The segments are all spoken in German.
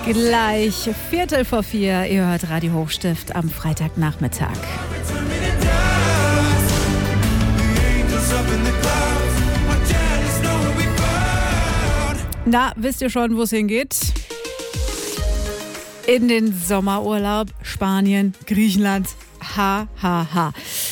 Gleich 3:45. Ihr hört Radio Hochstift am Freitagnachmittag. Na, wisst ihr schon, wo es hingeht? In den Sommerurlaub, Spanien, Griechenland. Ha.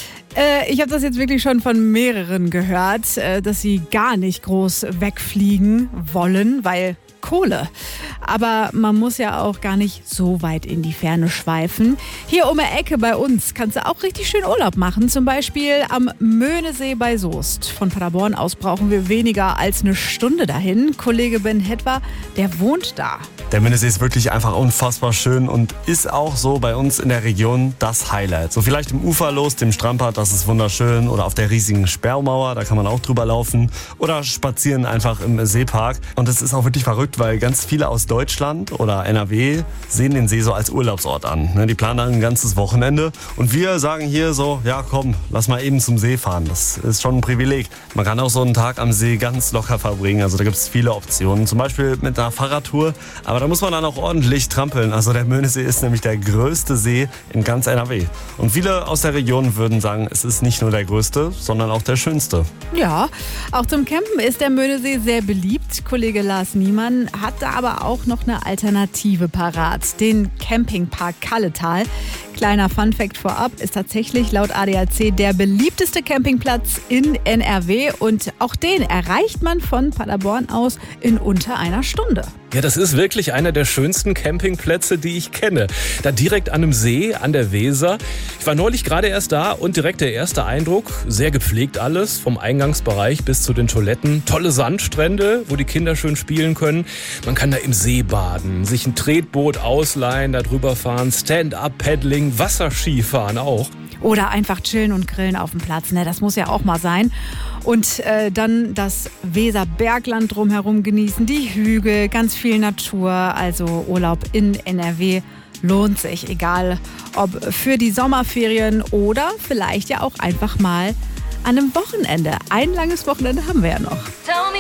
Ich habe das jetzt wirklich schon von mehreren gehört, dass sie gar nicht groß wegfliegen wollen, weil Kohle. Aber man muss ja auch gar nicht so weit in die Ferne schweifen. Hier um die Ecke bei uns kannst du auch richtig schön Urlaub machen. Zum Beispiel am Möhnesee bei Soest. Von Paderborn aus brauchen wir weniger als eine Stunde dahin. Kollege Ben Hetwa, der wohnt da. Der Möhnesee ist wirklich einfach unfassbar schön und ist auch so bei uns in der Region das Highlight. So vielleicht im Uferlos, dem Strandbad, das ist wunderschön. Oder auf der riesigen Sperrmauer, da kann man auch drüber laufen. Oder spazieren einfach im Seepark. Und es ist auch wirklich verrückt, weil ganz viele aus Deutschland oder NRW sehen den See so als Urlaubsort an. Die planen dann ein ganzes Wochenende. Und wir sagen hier so, ja komm, lass mal eben zum See fahren. Das ist schon ein Privileg. Man kann auch so einen Tag am See ganz locker verbringen. Also da gibt es viele Optionen. Zum Beispiel mit einer Fahrradtour. Aber da muss man dann auch ordentlich trampeln. Also der Möhnesee ist nämlich der größte See in ganz NRW. Und viele aus der Region würden sagen, es ist nicht nur der größte, sondern auch der schönste. Ja, auch zum Campen ist der Möhnesee sehr beliebt. Kollege Lars Niemann hat da aber auch noch eine Alternative parat. Den Campingpark Kalletal. Kleiner Funfact vorab, ist tatsächlich laut ADAC der beliebteste Campingplatz in NRW. Und auch den erreicht man von Paderborn aus in unter einer Stunde. Ja, das ist wirklich einer der schönsten Campingplätze, die ich kenne. Da direkt an einem See, an der Weser. Ich war neulich gerade erst da und direkt der erste Eindruck, sehr gepflegt alles, vom Eingangsbereich bis zu den Toiletten. Tolle Sandstrände, wo die Kinder schön spielen können. Man kann da im See baden, sich ein Tretboot ausleihen, da drüber fahren, Stand-up-Paddling, Wasserskifahren auch. Oder einfach chillen und grillen auf dem Platz, ne? Das muss ja auch mal sein. Und dann das Weserbergland drumherum genießen, die Hügel, ganz viel Natur. Also Urlaub in NRW lohnt sich, egal ob für die Sommerferien oder vielleicht ja auch einfach mal an einem Wochenende. Ein langes Wochenende haben wir ja noch.